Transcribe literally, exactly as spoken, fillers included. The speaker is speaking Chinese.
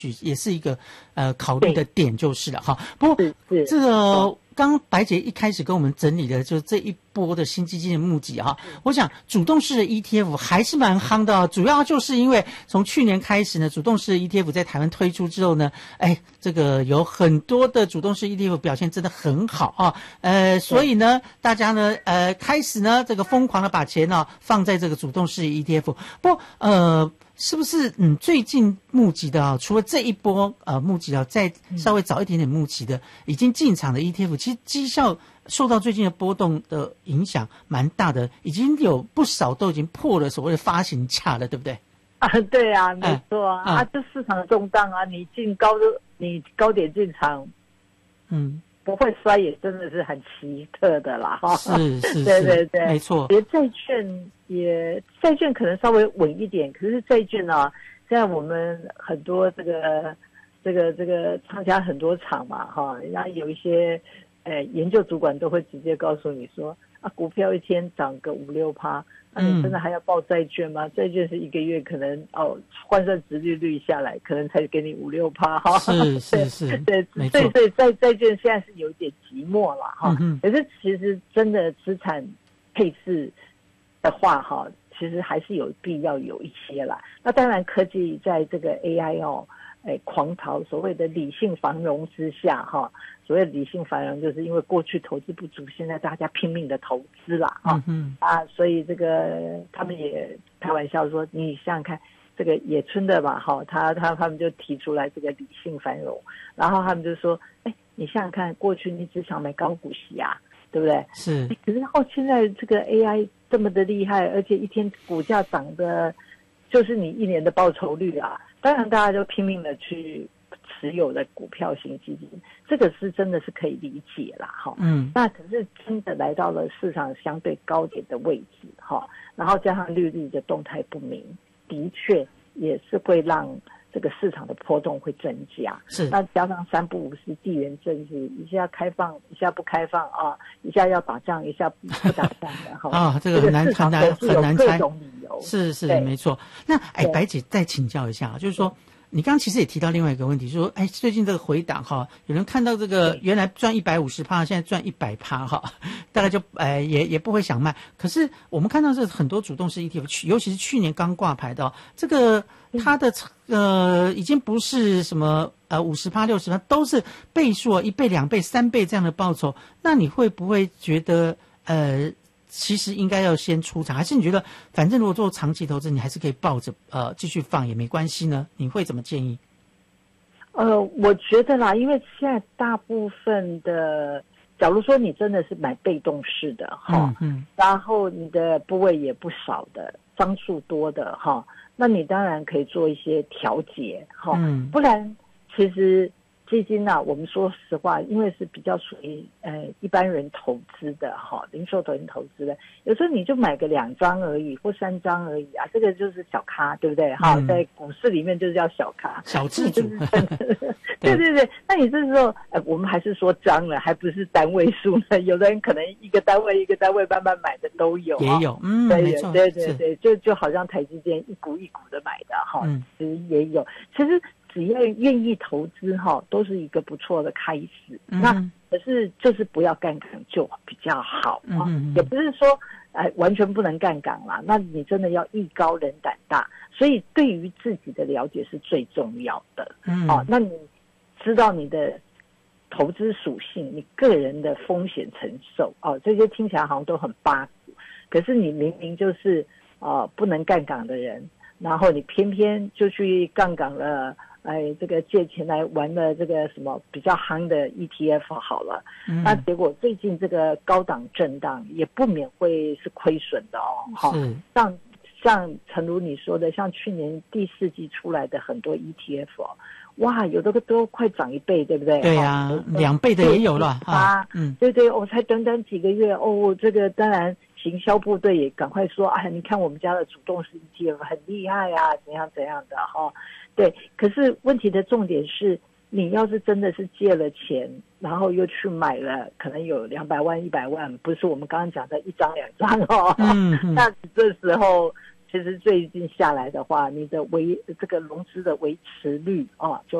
也是一个呃考虑的点就是了哈。不过这个。 哦刚刚白姐一开始跟我们整理的就是这一波的新基金的募集哈，我想主动式的 E T F 还是蛮夯的，主要就是因为从去年开始呢，主动式的 E T F 在台湾推出之后呢，哎，这个有很多的主动式 E T F 表现真的很好啊，呃，所以呢，大家呢，呃，开始呢，这个疯狂的把钱呢、啊、放在这个主动式 E T F， 不过呃。是不是嗯最近募集的啊？除了这一波呃募集的，再稍微早一点点募集的，嗯、已经进场的 E T F， 其实绩效受到最近的波动的影响蛮大的，已经有不少都已经破了所谓的发行价了，对不对？ 啊，对啊，没错啊，嗯、啊，这市场动荡啊，你进高你高点进场，嗯。不会摔也真的是很奇特的啦，哈， 是是是， 对对对， 没错。 连债券也债券可能稍微稳一点，可是债券啊，现在我们很多这个这个这个参加很多场嘛，哈，然后有一些呃研究主管都会直接告诉你说啊，股票一天涨个五六趴。那、啊、你真的还要报债券吗？嗯、债券是一个月可能哦，换算殖利率下来，可能才给你五六趴哈。 是是是， 对， 没错。所以债债券现在是有点寂寞了哈。嗯、可是其实真的资产配置的话哈，其实还是有必要有一些啦。那当然，科技在这个 A I 哦，哎狂潮，所谓的理性繁荣之下哈。所谓理性繁荣，就是因为过去投资不足，现在大家拼命的投资啦，啊、嗯、啊，所以这个他们也开玩笑说，你想想看，这个野村的吧，哈，他他他们就提出来这个理性繁荣，然后他们就说，哎，你想想看，过去你只想买高股息啊，对不对？ 是， 可是后现在这个 A I 这么的厉害，而且一天股价涨的，就是你一年的报酬率啊，当然大家就拼命的去持有的股票型基金，这个是真的是可以理解啦，哈。嗯，那可是真的来到了市场相对高点的位置，哈，然后加上利率的动态不明，的确也是会让这个市场的波动会增加。 是， 那加上三不五时地缘政治，一下开放，一下不开放啊，一下要打仗，一下不打仗的哈。 啊，这个很难很难很难猜。 各种理由是是没错。那哎，白姐再请教一下，就是说。你刚刚其实也提到另外一个问题，说，哎，最近这个回档哈，有人看到这个原来赚一百五十趴，现在赚一百趴哈，大概就哎也也不会想卖。可是我们看到这很多主动式 E T F， 尤其是去年刚挂牌的、哦，这个它的呃已经不是什么呃五十趴六十趴，都是倍数一倍两倍三倍这样的报酬。那你会不会觉得呃？其实应该要先出场，还是你觉得反正如果做长期投资，你还是可以抱着呃继续放也没关系呢？你会怎么建议？ 呃，我觉得啦，因为现在大部分的，假如说你真的是买被动式的哈，嗯嗯，然后你的部位也不少的，张数多的哈，那你当然可以做一些调节哈，嗯，不然其实。基金啊，我们说实话，因为是比较属于呃一般人投资的哈，零售投人投资的，有时候你就买个两张而已，或三张而已啊，这个就是小咖，对不对？哈、嗯，在股市里面就是叫小咖， 小资主。 对对对，那你这时候，呃，我们还是说张了，还不是单位数呢。有的人可能一个单位一个单位慢慢买的都有， 也有，嗯， 对没错， 对对对，就就好像台积电一股一股的买的哈，嗯，其实也有，其实。只要愿意投资哈，都是一个不错的开始。嗯、那可是就是不要杠杆就比较好啊，嗯、也不是说呃完全不能杠杆啦。那你真的要艺高人胆大，所以对于自己的了解是最重要的。嗯，哦，那你知道你的投资属性，你个人的风险承受哦，这些听起来好像都很八股，可是你明明就是呃不能杠杆的人，然后你偏偏就去杠杆了。哎，这个借钱来玩的这个什么比较夯的 E T F 好了，嗯、那结果最近这个高档震荡也不免会是亏损的哦。哈，像像诚如你说的，像去年第四季出来的很多 E T F 哦，哇，有的都快涨一倍，对不对？ 对呀、啊，两倍的也有了啊。 嗯，对对，我、哦、才短短几个月哦，这个当然行销部队也赶快说，哎，你看我们家的主动式 E T F 很厉害啊，怎样怎样的哈。哦对，可是问题的重点是，你要是真的是借了钱，然后又去买了，可能有两百万、一百万，不是我们刚刚讲的一张两张哦。嗯，那这时候其实最近下来的话，你的维这个融资的维持率啊，就